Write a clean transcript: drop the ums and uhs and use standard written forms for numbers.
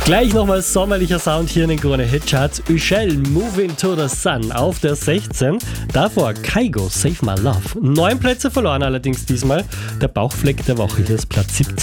Gleich nochmal sommerlicher Sound hier in den Krone Hitcharts. Üschel, Moving to the Sun auf der 16. Davor Kygo, Save My Love. 9 Plätze verloren allerdings diesmal. Der Bauchfleck der Woche hier ist Platz 17.